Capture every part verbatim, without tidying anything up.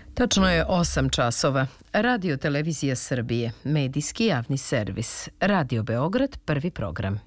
Tačno je osam časova. Radio Televizija Srbije, medijski javni servis. Radio Beograd, prvi program.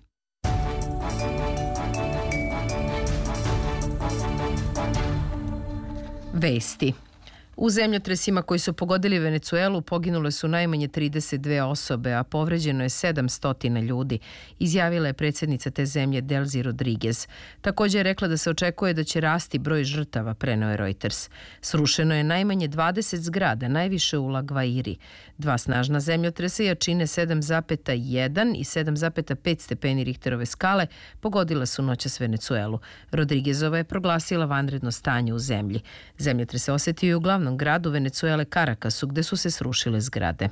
Vesti. U zemljotresima koji su pogodili Venecuelu poginule su najmanje trideset dve osobe, a povređeno je sedamsto ljudi, izjavila je predsjednica te zemlje Delcy Rodriguez. Također je rekla da se očekuje da će rasti broj žrtava, preneo je Reuters. Srušeno je najmanje dvadeset zgrada, najviše u La Guairi. Dva snažna zemljotresa jačine sedam zarez jedan i sedam zarez pet stepeni Richterove skale pogodila su noćas Venecuelu. Rodriguezova je proglasila vanredno stanje u zemlji. Zemljotres se osetio i u glavnom gradu Venecuele Caracasu, gde su se srušile zgrade.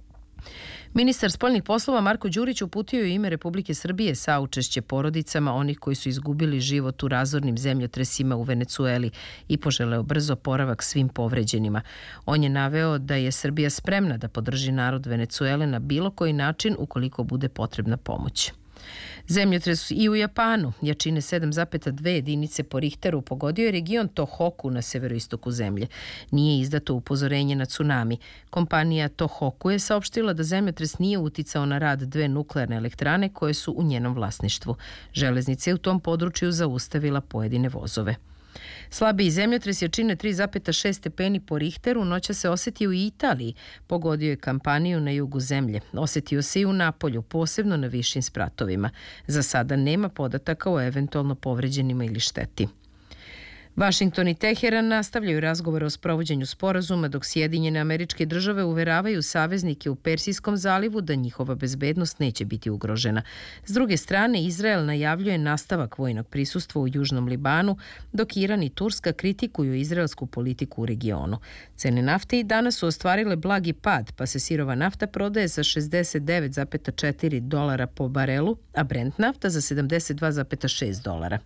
Ministar spoljnih poslova Marko Đurić uputio je ime Republike Srbije saučešće porodicama onih koji su izgubili život u razornim zemljotresima u Venecueli i poželeo brzo oporavak svim povređenima. On je naveo da je Srbija spremna da podrži narod Venecuele na bilo koji način ukoliko bude potrebna pomoć. Zemljotres i u Japanu, jačine sedam zarez dve jedinice po Richteru, pogodio je region Tohoku na severoistoku zemlje. Nije izdato upozorenje na tsunami. Kompanija Tohoku je saopštila da zemljotres nije uticao na rad dve nuklearne elektrane koje su u njenom vlasništvu. Železnica je u tom području zaustavila pojedine vozove. Slabiji zemljotres jačine tri zarez šest stepeni po Richteru noća se osetio i u Italiji. Pogodio je Kampaniju na jugu zemlje. Osetio se i u Napolju, posebno na višim spratovima. Za sada nema podataka o eventualno povređenima ili šteti. Vašington i Teheran nastavljaju razgovore o sprovođenju sporazuma, dok Sjedinjene Američke Države uveravaju saveznike u Persijskom zalivu da njihova bezbednost neće biti ugrožena. S druge strane, Izrael najavljuje nastavak vojnog prisustva u Južnom Libanu, dok Iran i Turska kritikuju izraelsku politiku u regionu. Cene nafte i danas su ostvarile blagi pad, pa se sirova nafta prodaje za šezdeset devet zarez četiri dolara po barelu, a Brent nafta za sedamdeset dva zarez šest dolara.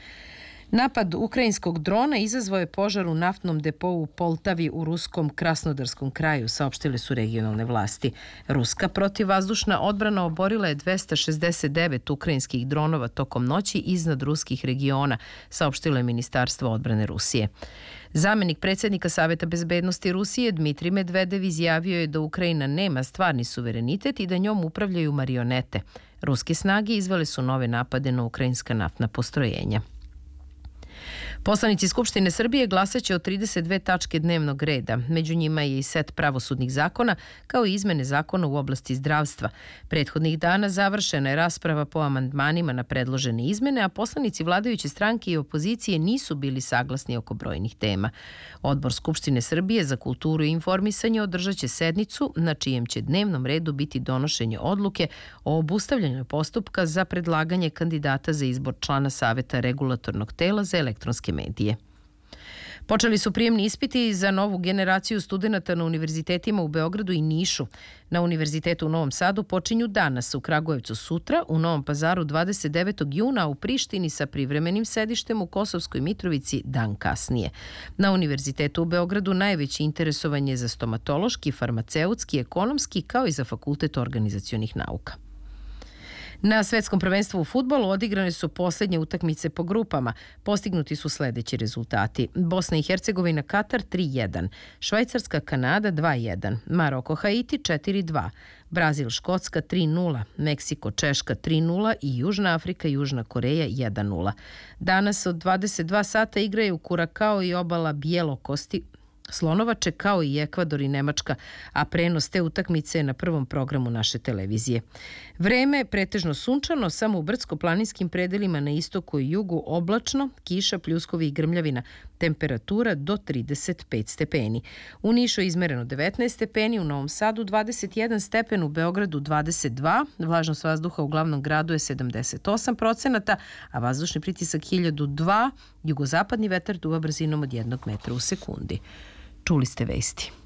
Napad ukrajinskog drona izazvao je požar u naftnom depou u Poltavi u ruskom Krasnodarskom kraju, saopštile su regionalne vlasti. Ruska protivvazdušna odbrana oborila je dvesta šezdeset devet ukrajinskih dronova tokom noći iznad ruskih regiona, saopštilo je Ministarstvo odbrane Rusije. Zamenik predsjednika Saveta bezbednosti Rusije Dmitrij Medvedev izjavio je da Ukrajina nema stvarni suverenitet i da njom upravljaju marionete. Ruske snage izvele su nove napade na ukrajinska naftna postrojenja. Poslanici Skupštine Srbije glasaće o trideset dve tačke dnevnog reda. Među njima je i set pravosudnih zakona, kao i izmene zakona u oblasti zdravstva. Prethodnih dana završena je rasprava po amandmanima na predložene izmene, a poslanici vladajuće stranke i opozicije nisu bili saglasni oko brojnih tema. Odbor Skupštine Srbije za kulturu i informisanje održat će sednicu na čijem će dnevnom redu biti donošenje odluke o obustavljanju postupka za predlaganje kandidata za izbor člana Saveta regulatornog tela za elektronske medije. Počeli su prijemni ispiti za novu generaciju studenata na univerzitetima u Beogradu i Nišu. Na Univerzitetu u Novom Sadu počinju danas, u Kragujevcu sutra, u Novom Pazaru dvadeset devetog juna, a u Prištini sa privremenim sedištem u Kosovskoj Mitrovici dan kasnije. Na Univerzitetu u Beogradu najveće interesovanje je za stomatološki, farmaceutski, ekonomski, kao i za Fakultet organizacionih nauka. Na svetskom prvenstvu u fudbalu odigrane su posljednje utakmice po grupama. Postignuti su sledeći rezultati. Bosna i Hercegovina Katar tri jedan, Švajcarska Kanada dva jedan, Maroko Haiti četiri dva, Brazil Škotska tri nula, Meksiko Češka tri nula i Južna Afrika Južna Koreja jedan nula. Danas od dvadeset dva sata igraju Kurakao i Obala Bjelokosti, Slonovače, kao i Ekvador i Nemačka, a prenos te utakmice je na prvom programu naše televizije. Vreme je pretežno sunčano, samo u brdsko-planinskim predelima na istoku i jugu oblačno, kiša, pljuskovi i grmljavina, temperatura do trideset pet stepeni. U Nišu je izmereno devetnaest stepeni, u Novom Sadu dvadeset jedan stepen, u Beogradu dvadeset dva, vlažnost vazduha u glavnom gradu je sedamdeset osam procenata, a vazdušni pritisak hiljadu dva, jugozapadni vetar duva brzinom od jednog metra u sekundi. Čuli ste vesti.